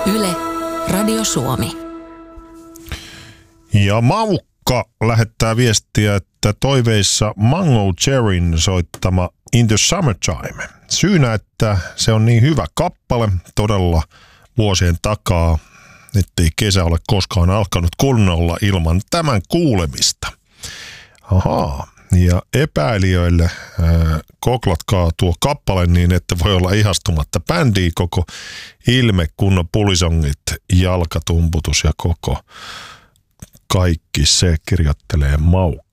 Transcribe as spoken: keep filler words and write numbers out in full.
Yle, Radio Suomi. Ja Maukka lähettää viestiä, että toiveissa Mango Cherryn soittama In the Summertime. Syynä, että se on niin hyvä kappale todella vuosien takaa, ettei kesä ole koskaan alkanut kunnolla ilman tämän kuulemista. Ahaa. Ja epäilijöille äh, koklatkaa tuo kappale niin, että voi olla ihastumatta bändiä koko ilme, kunnon pulisongit, jalkatumputus ja koko kaikki se kirjoittelee Maukka.